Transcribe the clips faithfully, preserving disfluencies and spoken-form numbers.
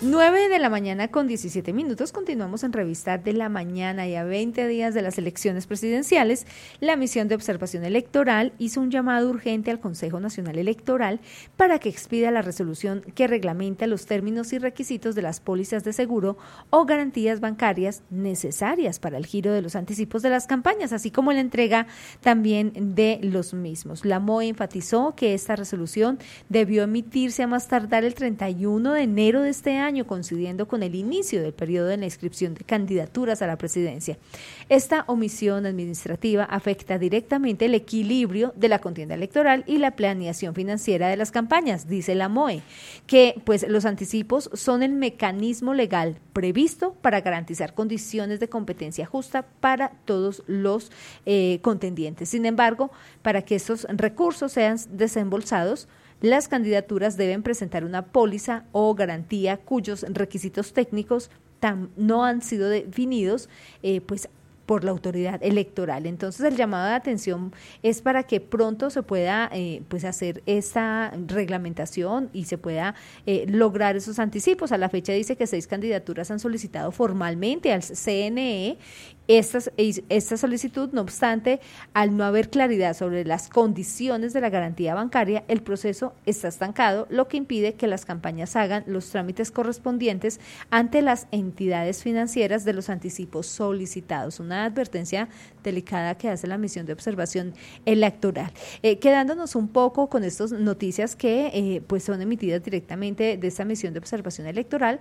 nueve de la mañana con diecisiete minutos, continuamos en Revista de la Mañana y a veinte días de las elecciones presidenciales, la misión de observación electoral hizo un llamado urgente al Consejo Nacional Electoral para que expida la resolución que reglamenta los términos y requisitos de las pólizas de seguro o garantías bancarias necesarias para el giro de los anticipos de las campañas, así como la entrega también de los mismos. La M O E enfatizó que esta resolución debió emitirse a más tardar el treinta y uno de enero de este año, coincidiendo con el inicio del periodo de la inscripción de candidaturas a la presidencia. Esta omisión administrativa afecta directamente el equilibrio de la contienda electoral y la planeación financiera de las campañas, dice la M O E, que pues los anticipos son el mecanismo legal previsto para garantizar condiciones de competencia justa para todos los eh, contendientes. Sin embargo, para que estos recursos sean desembolsados, las candidaturas deben presentar una póliza o garantía cuyos requisitos técnicos tam, no han sido definidos eh, pues por la autoridad electoral. Entonces el llamado de atención es para que pronto se pueda eh, pues hacer esta reglamentación y se pueda eh, lograr esos anticipos. A la fecha dice que seis candidaturas han solicitado formalmente al C N E esta, esta solicitud. No obstante, al no haber claridad sobre las condiciones de la garantía bancaria, el proceso está estancado, lo que impide que las campañas hagan los trámites correspondientes ante las entidades financieras de los anticipos solicitados. Una advertencia delicada que hace la misión de observación electoral. Eh, quedándonos un poco con estas noticias que eh, pues son emitidas directamente de esta misión de observación electoral,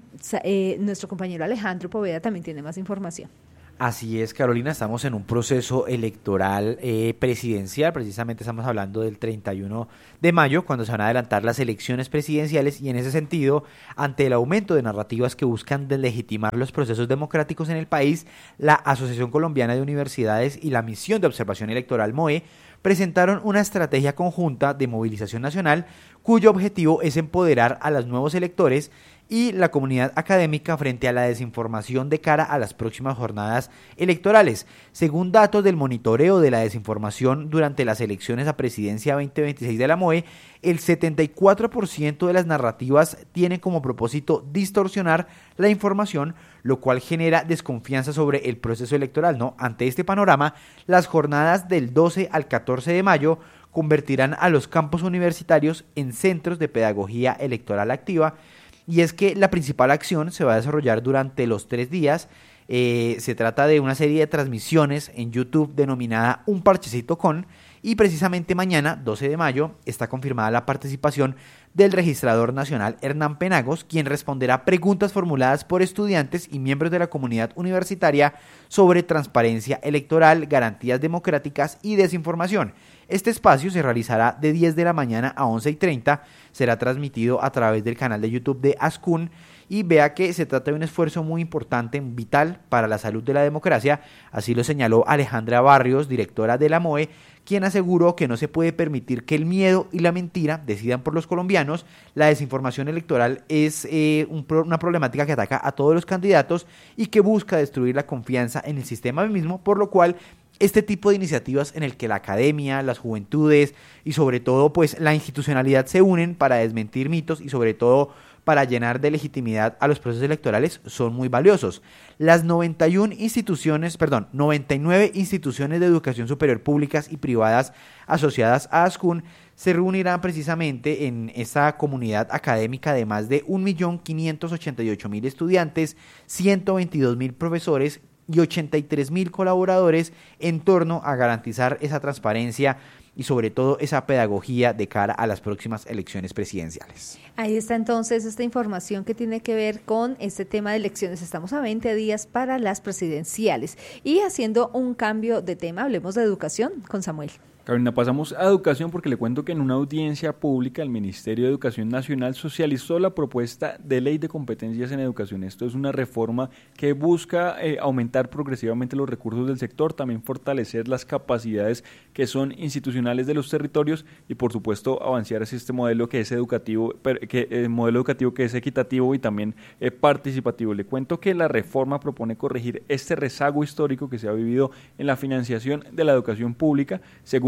eh, nuestro compañero Alejandro Poveda también tiene más información. Así es, Carolina, estamos en un proceso electoral eh, presidencial, precisamente estamos hablando del treinta y uno de mayo, cuando se van a adelantar las elecciones presidenciales, y en ese sentido, ante el aumento de narrativas que buscan deslegitimar los procesos democráticos en el país, la Asociación Colombiana de Universidades y la Misión de Observación Electoral M O E presentaron una estrategia conjunta de movilización nacional cuyo objetivo es empoderar a los nuevos electores y la comunidad académica frente a la desinformación de cara a las próximas jornadas electorales. Según datos del monitoreo de la desinformación durante las elecciones a presidencia veinte veintiséis de la M O E, el setenta y cuatro por ciento de las narrativas tienen como propósito distorsionar la información, lo cual genera desconfianza sobre el proceso electoral, ¿no? Ante este panorama, las jornadas del doce al catorce de mayo convertirán a los campus universitarios en centros de pedagogía electoral activa. Y es que la principal acción se va a desarrollar durante los tres días. Eh, se trata de una serie de transmisiones en YouTube denominada Un Parchecito Con, y precisamente mañana, doce de mayo, está confirmada la participación del registrador nacional Hernán Penagos, quien responderá preguntas formuladas por estudiantes y miembros de la comunidad universitaria sobre transparencia electoral, garantías democráticas y desinformación. Este espacio se realizará de diez de la mañana a once y treinta, será transmitido a través del canal de YouTube de Ascun, y vea que se trata de un esfuerzo muy importante, vital para la salud de la democracia, así lo señaló Alejandra Barrios, directora de la M O E, quien aseguró que no se puede permitir que el miedo y la mentira decidan por los colombianos. La desinformación electoral es eh, un, una problemática que ataca a todos los candidatos y que busca destruir la confianza en el sistema mismo, por lo cual este tipo de iniciativas en el que la academia, las juventudes y sobre todo pues la institucionalidad se unen para desmentir mitos y sobre todo para llenar de legitimidad a los procesos electorales son muy valiosos. Las noventa y una instituciones, perdón, noventa y nueve instituciones de educación superior públicas y privadas asociadas a Ascun se reunirán precisamente en esta comunidad académica de más de un millón quinientos ochenta y ocho mil estudiantes, ciento veintidós mil profesores y ochenta y tres mil colaboradores en torno a garantizar esa transparencia y sobre todo esa pedagogía de cara a las próximas elecciones presidenciales. Ahí está entonces esta información que tiene que ver con este tema de elecciones. Estamos a veinte días para las presidenciales y haciendo un cambio de tema, hablemos de educación con Samuel. Carolina, pasamos a educación porque le cuento que en una audiencia pública el Ministerio de Educación Nacional socializó la propuesta de ley de competencias en educación. Esto es una reforma que busca eh, aumentar progresivamente los recursos del sector, también fortalecer las capacidades que son institucionales de los territorios y por supuesto avanzar hacia este modelo que es educativo, que eh, modelo educativo que es equitativo y también eh, participativo. Le cuento que la reforma propone corregir este rezago histórico que se ha vivido en la financiación de la educación pública. Según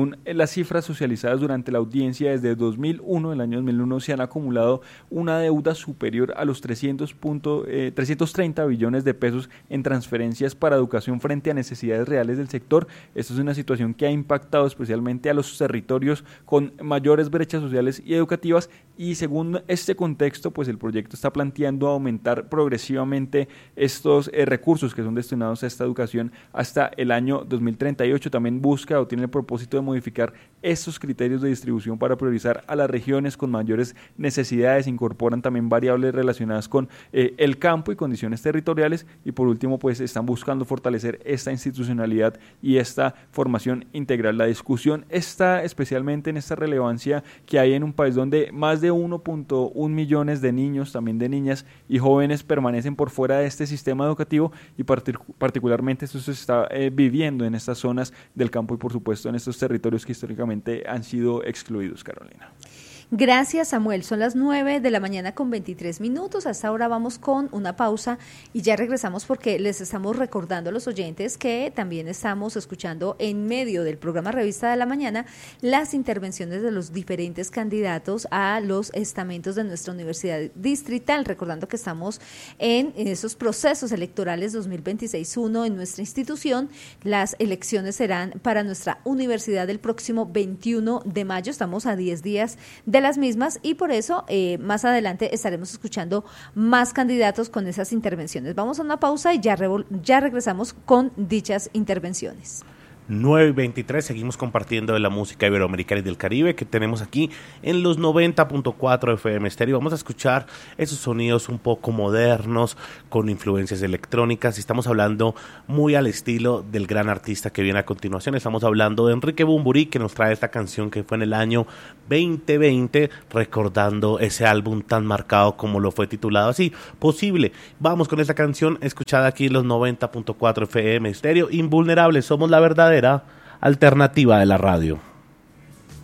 según las cifras socializadas durante la audiencia, desde dos mil uno, el año dos mil uno, se han acumulado una deuda superior a los trescientos treinta billones de pesos en transferencias para educación frente a necesidades reales del sector. Esto es una situación que ha impactado especialmente a los territorios con mayores brechas sociales y educativas, y según este contexto, pues el proyecto está planteando aumentar progresivamente estos eh, recursos que son destinados a esta educación hasta el año dos mil treinta y ocho. También busca o tiene el propósito de modificar estos criterios de distribución para priorizar a las regiones con mayores necesidades. Incorporan también variables relacionadas con eh, el campo y condiciones territoriales, y por último pues están buscando fortalecer esta institucionalidad y esta formación integral. La discusión está especialmente en esta relevancia que hay en un país donde más de uno punto uno millones de niños, también de niñas y jóvenes permanecen por fuera de este sistema educativo, y partic- particularmente esto se está eh, viviendo en estas zonas del campo y por supuesto en estos territorios que históricamente han sido excluidos, Carolina. Gracias, Samuel. Son las nueve de la mañana con veintitrés minutos. Hasta ahora vamos con una pausa y ya regresamos porque les estamos recordando a los oyentes que también estamos escuchando en medio del programa Revista de la Mañana las intervenciones de los diferentes candidatos a los estamentos de nuestra universidad distrital. Recordando que estamos en, en esos procesos electorales dos mil veintiséis uno en nuestra institución. Las elecciones serán para nuestra universidad el próximo veintiuno de mayo. Estamos a diez días de las mismas y por eso eh, más adelante estaremos escuchando más candidatos con esas intervenciones. Vamos a una pausa y ya, revol- ya regresamos con dichas intervenciones. nueve y veintitrés, seguimos compartiendo de la música iberoamericana y del Caribe que tenemos aquí en los noventa punto cuatro F M Estéreo. Vamos a escuchar esos sonidos un poco modernos con influencias electrónicas, y estamos hablando muy al estilo del gran artista que viene a continuación. Estamos hablando de Enrique Bunbury, que nos trae esta canción que fue en el año veinte veinte, recordando ese álbum tan marcado como lo fue titulado así, Posible. Vamos con esta canción escuchada aquí en los noventa punto cuatro F M Estéreo. Invulnerables, somos la verdadera alternativa de la radio.